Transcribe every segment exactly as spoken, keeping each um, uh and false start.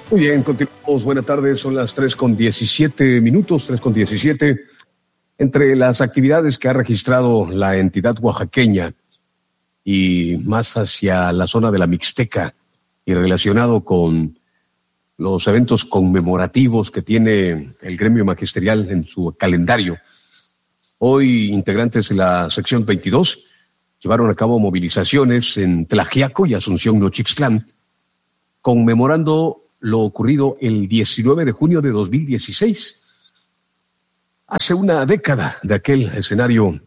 Muy bien, continuamos. Buenas tardes, son las tres con diecisiete minutos, tres con diecisiete. Entre las actividades que ha registrado la entidad oaxaqueña y más hacia la zona de la Mixteca y relacionado con los eventos conmemorativos que tiene el gremio magisterial en su calendario, hoy integrantes de la sección veintidós llevaron a cabo movilizaciones en Tlaxiaco y Asunción Nochixtlán, conmemorando lo ocurrido el diecinueve de junio de dos mil dieciséis, hace una década de aquel escenario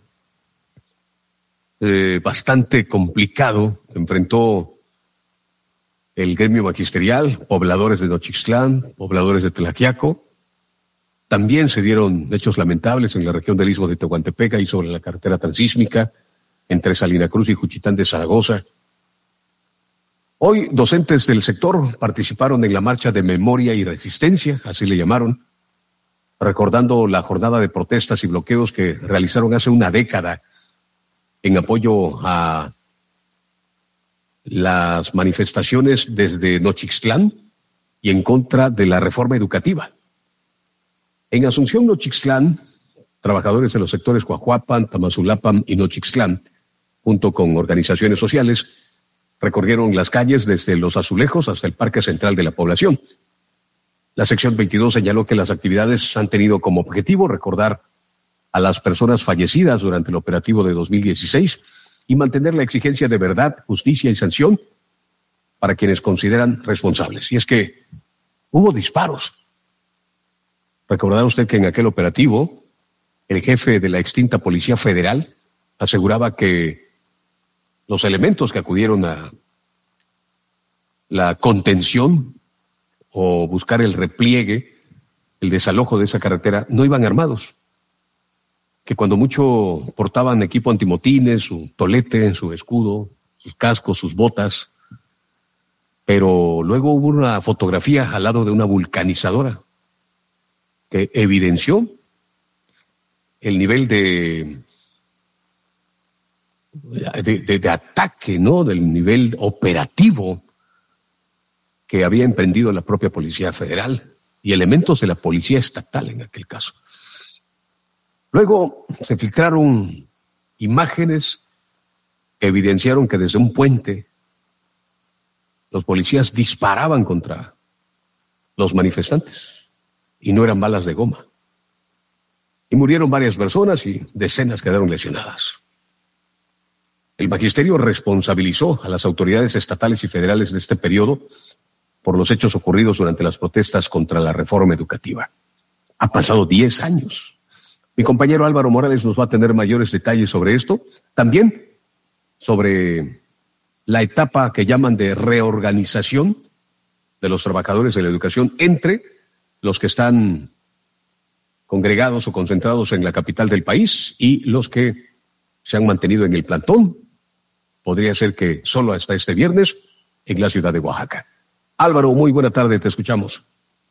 eh, bastante complicado que enfrentó el gremio magisterial, pobladores de Nochixtlán, pobladores de Tlaxiaco. También se dieron hechos lamentables en la región del Istmo de Tehuantepec y sobre la carretera transísmica entre Salina Cruz y Juchitán de Zaragoza. Hoy, docentes del sector participaron en la marcha de memoria y resistencia, así le llamaron, recordando la jornada de protestas y bloqueos que realizaron hace una década en apoyo a las manifestaciones desde Nochixtlán y en contra de la reforma educativa. En Asunción Nochixtlán, trabajadores de los sectores Coahuapan, Tamazulapan y Nochixtlán, junto con organizaciones sociales, recorrieron las calles desde Los Azulejos hasta el Parque Central de la población. La sección veintidós señaló que las actividades han tenido como objetivo recordar a las personas fallecidas durante el operativo de dos mil dieciséis y mantener la exigencia de verdad, justicia y sanción para quienes consideran responsables. Y es que hubo disparos. Recordará usted que en aquel operativo el jefe de la extinta Policía Federal aseguraba que los elementos que acudieron a la contención o buscar el repliegue, el desalojo de esa carretera, no iban armados, que cuando mucho portaban equipo antimotines, su tolete, su escudo, sus cascos, sus botas, pero luego hubo una fotografía al lado de una vulcanizadora que evidenció el nivel de De, de, de ataque, ¿no? Del nivel operativo que había emprendido la propia Policía Federal y elementos de la Policía Estatal en aquel caso. Luego se filtraron imágenes que evidenciaron que desde un puente los policías disparaban contra los manifestantes y no eran balas de goma. Y murieron varias personas y decenas quedaron lesionadas. El magisterio responsabilizó a las autoridades estatales y federales de este periodo por los hechos ocurridos durante las protestas contra la reforma educativa. Ha pasado diez años. Mi compañero Álvaro Morales nos va a tener mayores detalles sobre esto, también sobre la etapa que llaman de reorganización de los trabajadores de la educación entre los que están congregados o concentrados en la capital del país y los que se han mantenido en el plantón. Podría ser que solo hasta este viernes en la ciudad de Oaxaca. Álvaro, muy buena tarde, te escuchamos.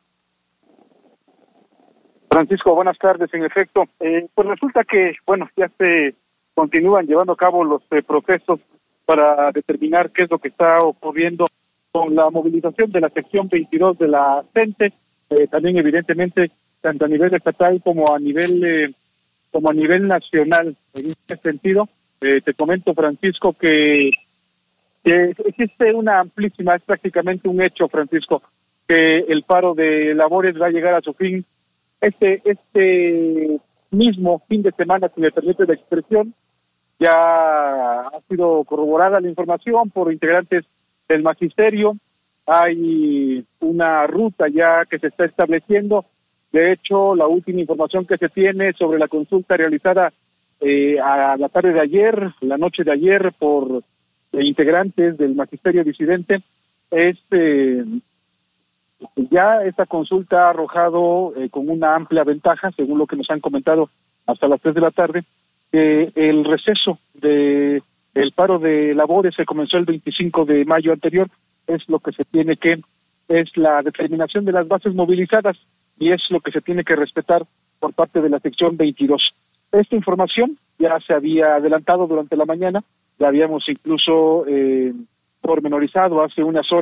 Francisco, buenas tardes. En efecto, eh, pues resulta que, bueno, ya se continúan llevando a cabo los eh, procesos para determinar qué es lo que está ocurriendo con la movilización de la sección veintidós de la CENTE, eh, también evidentemente tanto a nivel estatal como a nivel eh, como a nivel nacional. En este sentido, eh, te comento, Francisco, que, que existe una amplísima, es prácticamente un hecho, Francisco, que el paro de labores va a llegar a su fin este este mismo fin de semana, si me permite la expresión. Ya ha sido corroborada la información por integrantes del magisterio. Hay una ruta ya que se está estableciendo. De hecho, la última información que se tiene sobre la consulta realizada eh, a la tarde de ayer, la noche de ayer, por eh, integrantes del magisterio disidente, es eh, ya esta consulta ha arrojado eh, con una amplia ventaja, según lo que nos han comentado hasta las tres de la tarde, que el receso de el paro de labores se comenzó el veinticinco de mayo anterior, es lo que se tiene que, es la determinación de las bases movilizadas, y es lo que se tiene que respetar por parte de la sección veintidós. Esta información ya se había adelantado durante la mañana, la habíamos incluso eh, pormenorizado hace unas horas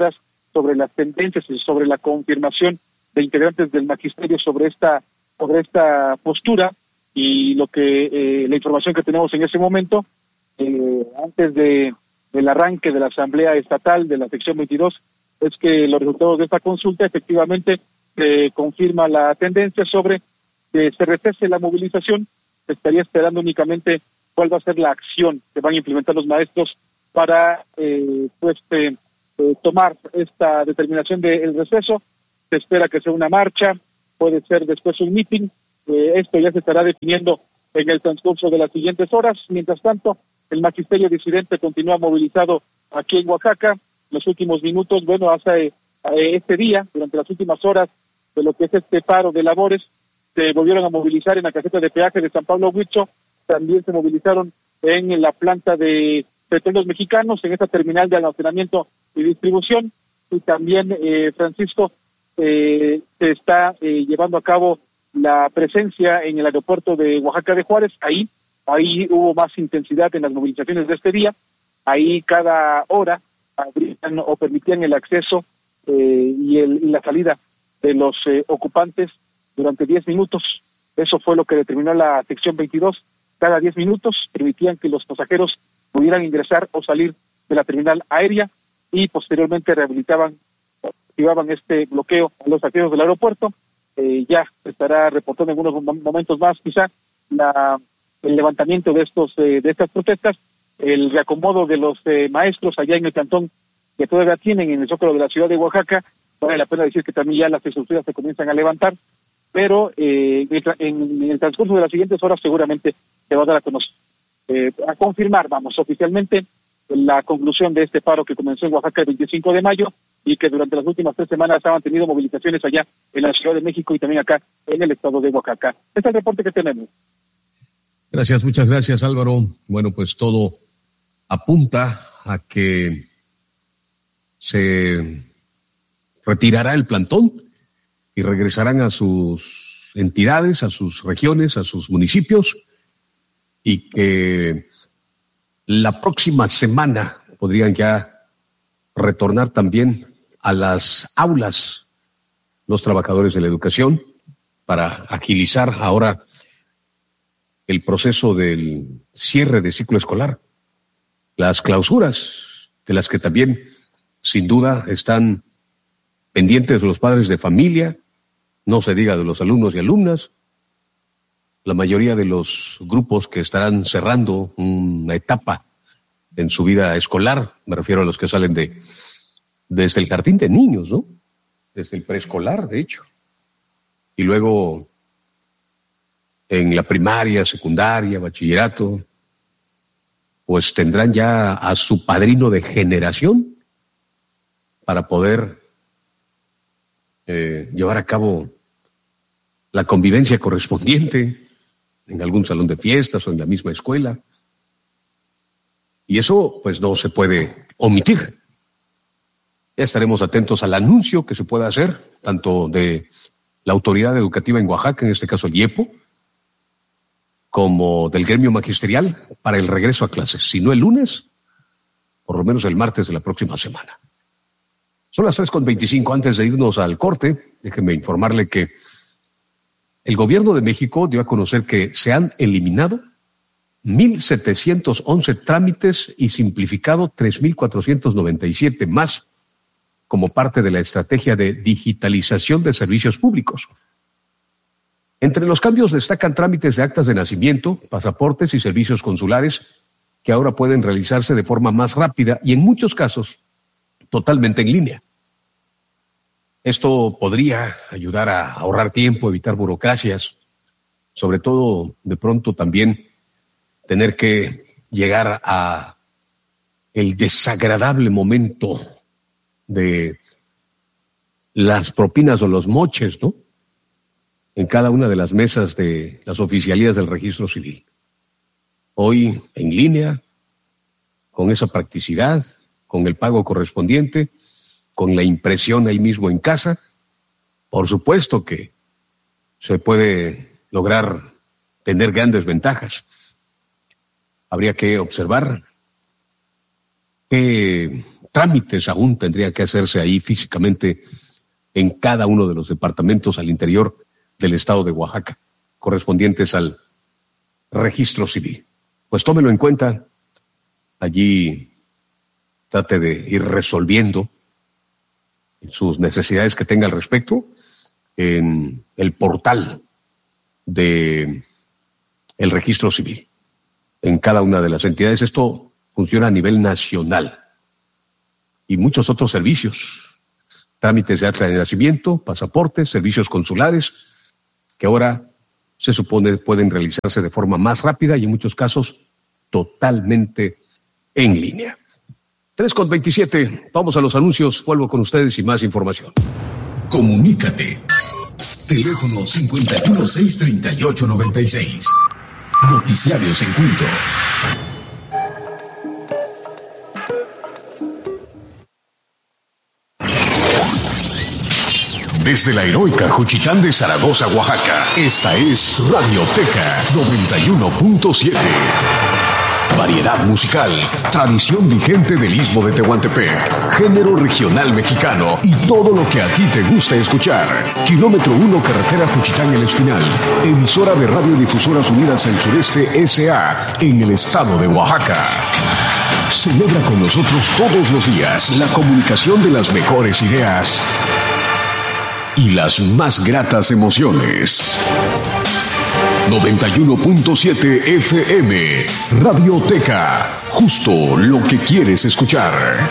sobre las tendencias y sobre la confirmación de integrantes del magisterio sobre esta sobre esta postura y lo que eh, la información que tenemos en ese momento eh, antes de del arranque de la Asamblea Estatal de la sección veintidós es que los resultados de esta consulta efectivamente eh, confirma la tendencia sobre que se recese la movilización. Se estaría esperando únicamente cuál va a ser la acción que van a implementar los maestros para eh, pues eh, eh, tomar esta determinación del receso. Se espera que sea una marcha, puede ser después un meeting. Eh, esto ya se estará definiendo en el transcurso de las siguientes horas. Mientras tanto, el magisterio disidente continúa movilizado aquí en Oaxaca. Los últimos minutos, bueno, hasta eh, este día, durante las últimas horas de lo que es este paro de labores, se volvieron a movilizar en la caseta de peaje de San Pablo Huicho, también se movilizaron en la planta de Petróleos Mexicanos, en esta terminal de almacenamiento y distribución, y también, eh, Francisco, eh, se está eh, llevando a cabo la presencia en el aeropuerto de Oaxaca de Juárez. Ahí, ahí hubo más intensidad en las movilizaciones de este día. Ahí cada hora abrían o permitían el acceso eh, y, el, y la salida de los eh, ocupantes durante diez minutos. Eso fue lo que determinó la sección veintidós. Cada diez minutos permitían que los pasajeros pudieran ingresar o salir de la terminal aérea y posteriormente rehabilitaban, activaban este bloqueo a los accesos del aeropuerto. Eh, ya estará reportando en unos momentos más quizá la, el levantamiento de estos eh, de estas protestas, el reacomodo de los eh, maestros allá en el cantón que todavía tienen en el Zócalo de la ciudad de Oaxaca. Vale la pena decir que también ya las estructuras se comienzan a levantar, pero eh, en, en el transcurso de las siguientes horas seguramente se va a dar a conocer, eh, a confirmar, vamos, oficialmente la conclusión de este paro que comenzó en Oaxaca el veinticinco de mayo y que durante las últimas tres semanas han tenido movilizaciones allá en la Ciudad de México y también acá en el estado de Oaxaca. Este es el reporte que tenemos. Gracias, muchas gracias, Álvaro. Bueno, pues todo apunta a que se retirará el plantón y regresarán a sus entidades, a sus regiones, a sus municipios, y que la próxima semana podrían ya retornar también a las aulas los trabajadores de la educación para agilizar ahora el proceso del cierre de ciclo escolar. Las clausuras, de las que también sin duda están pendientes de los padres de familia, no se diga de los alumnos y alumnas, la mayoría de los grupos que estarán cerrando una etapa en su vida escolar, me refiero a los que salen de desde el jardín de niños, ¿no? Desde el preescolar, de hecho. Y luego en la primaria, secundaria, bachillerato, pues tendrán ya a su padrino de generación para poder eh, llevar a cabo la convivencia correspondiente en algún salón de fiestas o en la misma escuela. Y eso, pues, no se puede omitir. Ya estaremos atentos al anuncio que se pueda hacer, tanto de la autoridad educativa en Oaxaca, en este caso el IEPO, como del gremio magisterial para el regreso a clases. Si no el lunes, por lo menos el martes de la próxima semana. Son las tres con veinticinco. Antes de irnos al corte, déjenme informarle que el gobierno de México dio a conocer que se han eliminado mil setecientos once trámites y simplificado tres mil cuatrocientos noventa y siete más como parte de la estrategia de digitalización de servicios públicos. Entre los cambios destacan trámites de actas de nacimiento, pasaportes y servicios consulares que ahora pueden realizarse de forma más rápida y en muchos casos totalmente en línea. Esto podría ayudar a ahorrar tiempo, evitar burocracias, sobre todo de pronto también tener que llegar a el desagradable momento de las propinas o los moches, ¿no? En cada una de las mesas de las oficialías del registro civil. Hoy en línea, con esa practicidad, con el pago correspondiente, con la impresión ahí mismo en casa, por supuesto que se puede lograr tener grandes ventajas. Habría que observar qué trámites aún tendría que hacerse ahí físicamente en cada uno de los departamentos al interior del estado de Oaxaca, correspondientes al registro civil. Pues tómelo en cuenta, allí trate de ir resolviendo sus necesidades que tenga al respecto en el portal de el registro civil en cada una de las entidades. Esto funciona a nivel nacional y muchos otros servicios, trámites de acta de nacimiento, pasaportes, servicios consulares, que ahora se supone pueden realizarse de forma más rápida y en muchos casos totalmente en línea. tres con veintisiete, vamos a los anuncios, vuelvo con ustedes y más información. Comunícate. Teléfono cincuenta y uno, seiscientos treinta y ocho, noventa y seis. Noticiarios Encuentro. Desde la heroica Juchitán de Zaragoza, Oaxaca, esta es Radioteca noventa y uno punto siete. Variedad musical, tradición vigente del Istmo de Tehuantepec, género regional mexicano y todo lo que a ti te gusta escuchar. Kilómetro uno, carretera Juchitán El Espinal, emisora de Radiodifusoras Unidas del Sureste S A en el estado de Oaxaca. Celebra con nosotros todos los días la comunicación de las mejores ideas y las más gratas emociones. noventa y uno punto siete F M, Radioteca, justo lo que quieres escuchar.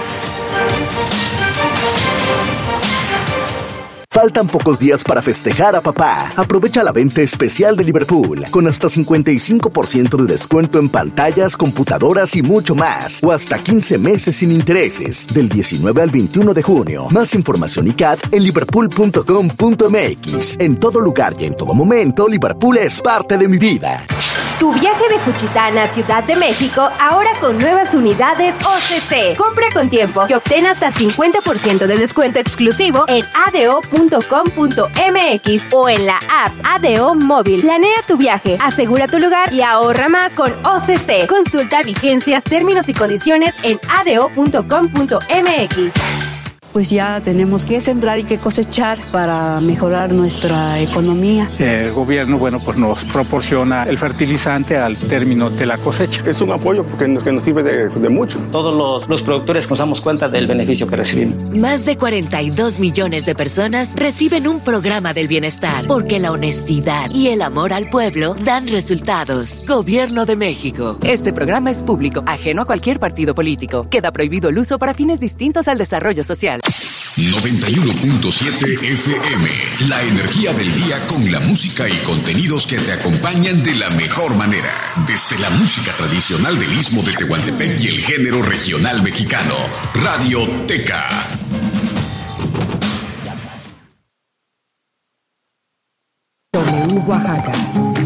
Faltan pocos días para festejar a papá. Aprovecha la venta especial de Liverpool, con hasta cincuenta y cinco por ciento de descuento en pantallas, computadoras y mucho más. O hasta quince meses sin intereses, del diecinueve al veintiuno de junio. Más información y C A D en liverpool punto com punto m x. En todo lugar y en todo momento, Liverpool es parte de mi vida. Tu viaje de Juchitán a Ciudad de México, ahora con nuevas unidades O C C. Compra con tiempo y obtén hasta cincuenta por ciento de descuento exclusivo en a d o punto com punto m x o en la app A D O Móvil. Planea tu viaje, asegura tu lugar y ahorra más con O C C. Consulta vigencias, términos y condiciones en a d o punto com punto m x. Pues ya tenemos que sembrar y que cosechar para mejorar nuestra economía. El gobierno, bueno, pues nos proporciona el fertilizante al término de la cosecha. Es un apoyo que nos, que nos sirve de, de mucho. Todos los, los productores nos damos cuenta del beneficio que recibimos. Más de cuarenta y dos millones de personas reciben un programa del bienestar, porque la honestidad y el amor al pueblo dan resultados. Gobierno de México. Este programa es público, ajeno a cualquier partido político. Queda prohibido el uso para fines distintos al desarrollo social. noventa y uno punto siete F M, la energía del día con la música y contenidos que te acompañan de la mejor manera. Desde la música tradicional del Istmo de Tehuantepec y el género regional mexicano, Radioteca. W Oaxaca.